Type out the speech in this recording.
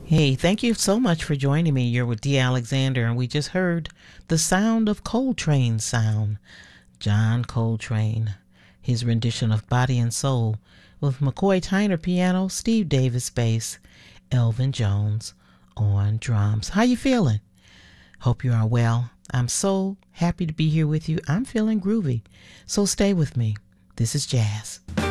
Hey, thank you so much for joining me. You're with Dee Alexander, and we just heard the sound of Coltrane's sound. John Coltrane, his rendition of Body and Soul with McCoy Tyner piano, Steve Davis bass, Elvin Jones on drums. How you feeling? Hope you are well. I'm so happy to be here with you. I'm feeling groovy, so stay with me. This is jazz.